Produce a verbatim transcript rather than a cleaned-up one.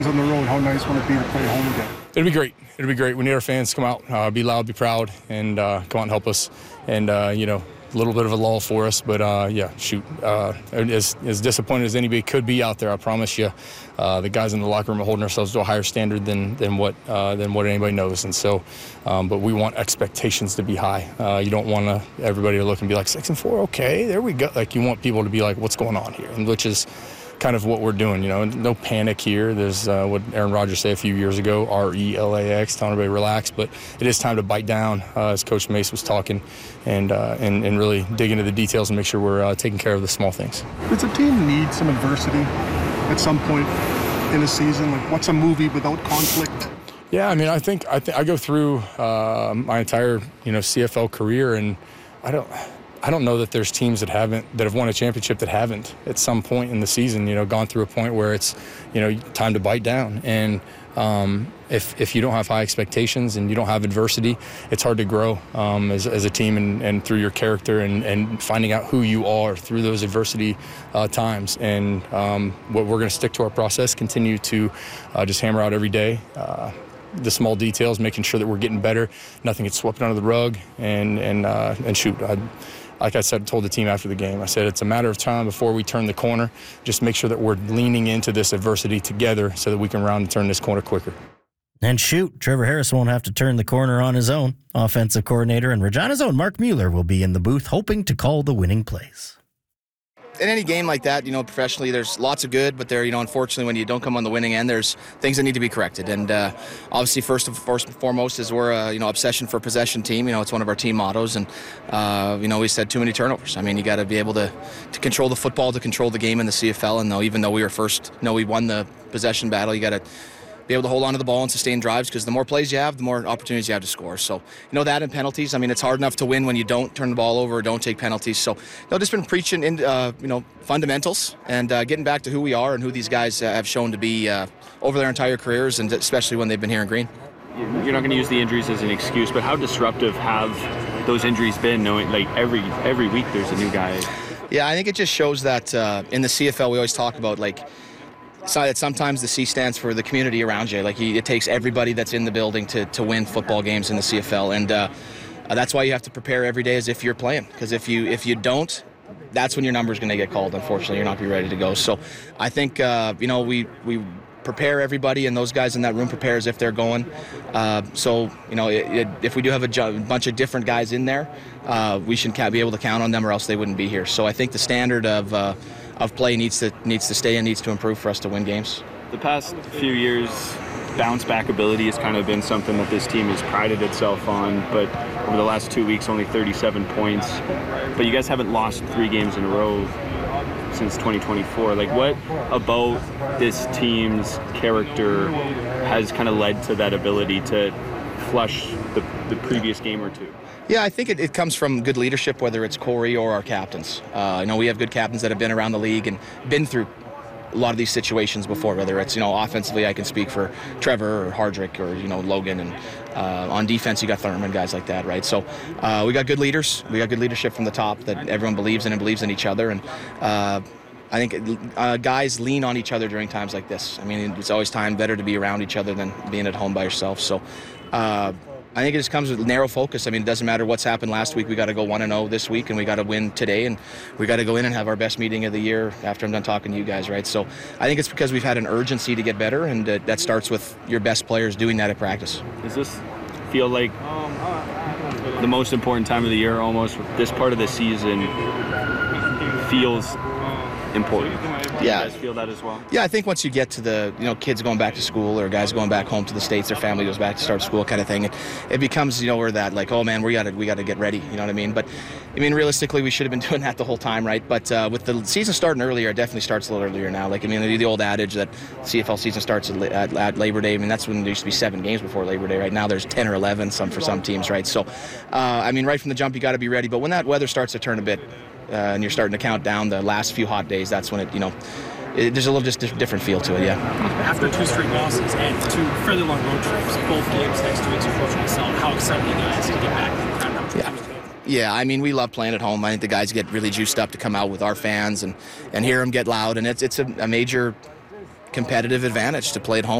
On the road, how nice will it be to play home again? It'll be great. It'll be great. We need our fans to come out, uh, be loud, be proud, and uh, come out and help us. And, uh, you know, a little bit of a lull for us, but, uh, yeah, shoot, uh, as, as disappointed as anybody could be out there, I promise you, uh, the guys in the locker room are holding ourselves to a higher standard than than what uh, than what anybody knows. And so, um, but we want expectations to be high. Uh, you don't want to everybody to look and be like, six and four, okay, there we go. Like, you want people to be like, what's going on here? And which is kind of what we're doing, you know, no panic here. There's uh, what Aaron Rodgers said a few years ago, R E L A X, telling everybody relax, but it is time to bite down, uh, as Coach Mace was talking, and, uh, and and really dig into the details and make sure we're uh, taking care of the small things. Does a team need some adversity at some point in a season? Like, what's a movie without conflict? Yeah, I mean, I think I, th- I go through uh, my entire, you know, C F L career, and I don't I don't know that there's teams that haven't that have won a championship that haven't at some point in the season, you know, gone through a point where it's, you know, time to bite down. And um, if if you don't have high expectations and you don't have adversity, it's hard to grow um, as, as a team and, and through your character and, and finding out who you are through those adversity uh, times. And um, what we're going to stick to our process, continue to uh, just hammer out every day. Uh, the small details, making sure that we're getting better, nothing gets swept under the rug, and and uh, and shoot. I, Like I said, told the team after the game, I said it's a matter of time before we turn the corner. Just make sure that we're leaning into this adversity together so that we can round and turn this corner quicker. And shoot, Trevor Harris won't have to turn the corner on his own. Offensive coordinator and Regina's own Mark Mueller will be in the booth hoping to call the winning plays. In any game like that, you know, professionally, there's lots of good, but there, you know, unfortunately, when you don't come on the winning end, there's things that need to be corrected. And uh, obviously, first and, first and foremost, is we're a, you know, obsession for possession team. You know, it's one of our team mottos. And, uh, you know, we said too many turnovers. I mean, you got to be able to, to control the football, to control the game in the C F L. And though, even though we were first, you know, we won the possession battle, you got to be able to hold on to the ball and sustain drives, because the more plays you have, the more opportunities you have to score. So, you know, that and penalties. I mean, it's hard enough to win when you don't turn the ball over or don't take penalties. So, you know, just been preaching in, uh, you know, fundamentals and uh, getting back to who we are and who these guys uh, have shown to be uh, over their entire careers, and especially when they've been here in green. You're not going to use the injuries as an excuse, but how disruptive have those injuries been, knowing like every every week there's a new guy? Yeah, I think it just shows that uh, in the C F L we always talk about, like, so that sometimes the C stands for the community around you. Like, it takes everybody that's in the building to, to win football games in the C F L, and uh, that's why you have to prepare every day as if you're playing. Because if you if you don't, that's when your number's going to get called. Unfortunately, you're not going to be ready to go. So I think uh, you know we we prepare everybody, and those guys in that room prepare as if they're going. Uh, so you know it, it, if we do have a ju- bunch of different guys in there, uh, we should be able to count on them, or else they wouldn't be here. So I think the standard of uh, of play needs to needs to stay and needs to improve for us to win games. The past few years, bounce back ability has kind of been something that this team has prided itself on, but over the last two weeks, only thirty-seven points. But you guys haven't lost three games in a row since twenty twenty-four. Like, what about this team's character has kind of led to that ability to flush the, the previous game or two? Yeah, I think it, it comes from good leadership, whether it's Corey or our captains. Uh, you know, we have good captains that have been around the league and been through a lot of these situations before, whether it's, you know, offensively, I can speak for Trevor or Hardrick or, you know, Logan, and uh, on defense, you got Thurman, guys like that, right? So uh, we got good leaders. We got good leadership from the top that everyone believes in and believes in each other. And uh, I think uh, guys lean on each other during times like this. I mean, it's always time better to be around each other than being at home by yourself. So uh, I think it just comes with narrow focus. I mean, it doesn't matter what's happened last week. We got to go one and oh this week, and we got to win today, and we got to go in and have our best meeting of the year after I'm done talking to you guys, right? So I think it's because we've had an urgency to get better, and uh, that starts with your best players doing that at practice. Does this feel like the most important time of the year almost? This part of the season feels important. Yeah. You guys feel that as well? Yeah, I think once you get to the, you know, kids going back to school or guys going back home to the States, their family goes back to start school kind of thing, it, it becomes, you know, where that, like, oh man, we got to we got to get ready, you know what I mean? But I mean, realistically, we should have been doing that the whole time, right? But uh, with the season starting earlier, it definitely starts a little earlier now. Like, I mean, the, the old adage that C F L season starts at, at, at Labor Day. I mean, that's when there used to be seven games before Labor Day. Right now, there's ten or eleven, some for some teams, right? So, uh, I mean, right from the jump, you got to be ready. But when that weather starts to turn a bit, uh, and you're starting to count down the last few hot days, that's when it, you know. It, there's a little just different feel to it, yeah. After two straight losses and two fairly long road trips, both games next to each other, how excited are you guys to get back? Yeah. Yeah, I mean, we love playing at home. I think the guys get really juiced up to come out with our fans and, and hear them get loud. And it's it's a, a major competitive advantage to play at home.